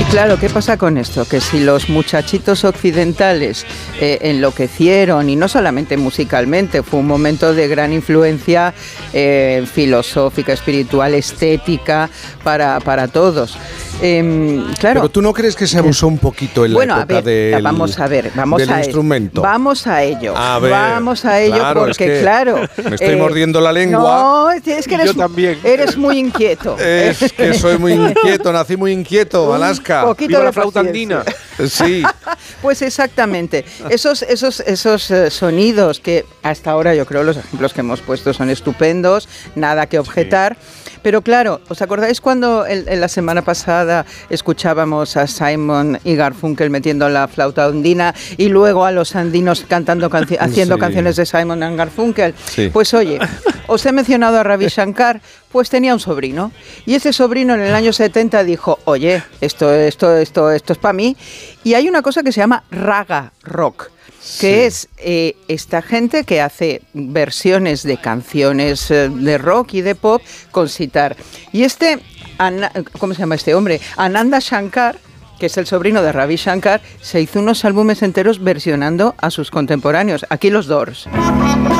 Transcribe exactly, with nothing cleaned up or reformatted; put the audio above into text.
claro, ¿qué pasa con esto? Que si los muchachitos occidentales eh, enloquecieron, y no solamente musicalmente, fue un momento de gran influencia eh, filosófica, espiritual, estética, para, para todos. Eh, claro. Pero ¿tú no crees que se abusó un poquito en la bueno, época a ver, del, vamos a ver, vamos del a instrumento? Vamos a ello. A ver, vamos a ello claro, porque, es que claro. Me estoy eh, mordiendo la lengua. No, es que eres, yo también. eres muy inquieto. Es que soy muy inquieto, nací muy inquieto, Alaska. Un poquito Viva de la flauta paciencia. andina. Sí. Pues exactamente. Esos, esos, esos uh, sonidos que hasta ahora yo creo los ejemplos que hemos puesto son estupendos, nada que objetar. Sí. Pero claro, ¿os acordáis cuando el, en la semana pasada escuchábamos a Simon y Garfunkel metiendo la flauta andina y luego a los andinos cantando canci- haciendo sí. canciones de Simon and Garfunkel? Sí. Pues oye, os he mencionado a Ravi Shankar, pues tenía un sobrino y ese sobrino en el año setenta dijo, oye, esto, esto, esto, esto es para mí. Y hay una cosa que se llama raga rock, que sí. es eh, esta gente que hace versiones de canciones eh, de rock y de pop con sitar. Y este, Ana, ¿cómo se llama este hombre? Ananda Shankar, que es el sobrino de Ravi Shankar, se hizo unos álbumes enteros versionando a sus contemporáneos. Aquí los Doors.